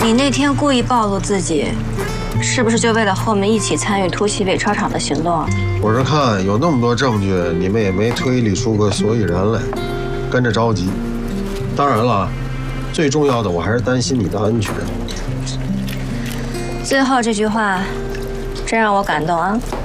你那天故意暴露自己，是不是就为了和我们一起参与突袭伪钞厂的行动？ 我是看有那么多证据，你们也没推理出个所以然来，跟着着急。当然了，最重要的我还是担心你的安全。 最后这句话，真让我感动啊！